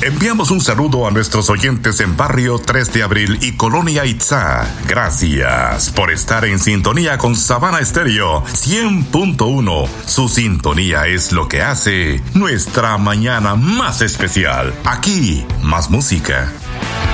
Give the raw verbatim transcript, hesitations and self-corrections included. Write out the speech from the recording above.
Enviamos un saludo a nuestros oyentes en Barrio tres de Abril y Colonia Itzá. Gracias por estar en sintonía con Sabana Estéreo cien punto uno. Su sintonía es lo que hace nuestra mañana más especial. Aquí, más música.